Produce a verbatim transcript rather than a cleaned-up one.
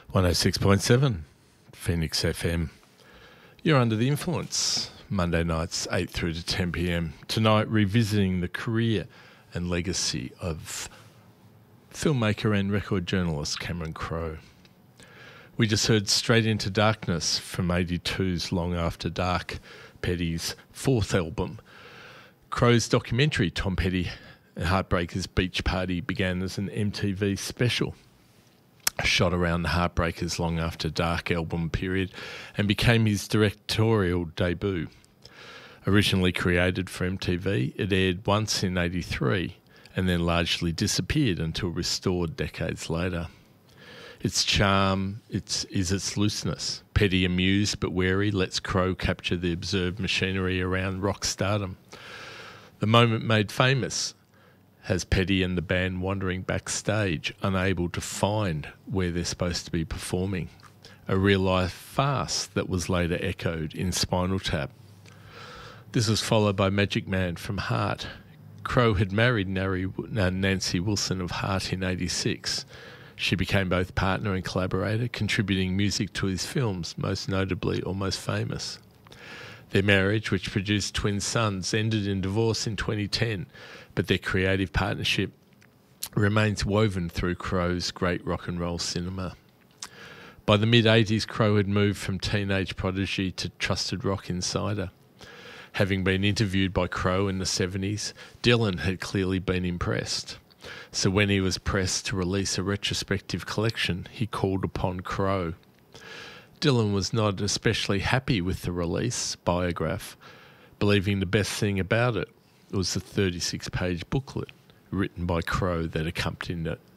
one oh six point seven, Phoenix F M. You're under the influence. Monday nights, eight through to ten p.m. Tonight, revisiting the career and legacy of filmmaker and record journalist Cameron Crowe. We just heard Straight Into Darkness from eighty-two's Long After Dark, Petty's fourth album. Crowe's documentary, Tom Petty and Heartbreakers Beach Party, began as an M T V special, shot around the Heartbreakers Long After Dark album period, and became his directorial debut. Originally created for M T V, it aired once in eighty-three and then largely disappeared until restored decades later. Its charm its, is its looseness. Petty, amused but wary, lets Crowe capture the observed machinery around rock stardom. The moment made famous has Petty and the band wandering backstage, unable to find where they're supposed to be performing. A real-life farce that was later echoed in Spinal Tap. This was followed by Magic Man from Heart. Crowe had married Nancy Wilson of Heart in eighty-six. She became both partner and collaborator, contributing music to his films, most notably Almost Famous. Their marriage, which produced twin sons, ended in divorce in twenty ten, but their creative partnership remains woven through Crowe's great rock and roll cinema. By the mid-eighties, Crowe had moved from teenage prodigy to trusted rock insider. Having been interviewed by Crowe in the seventies, Dylan had clearly been impressed. So when he was pressed to release a retrospective collection, he called upon Crowe. Dylan was not especially happy with the release, Biograph, believing the best thing about it was the thirty-six page booklet written by Crowe that accompanied it.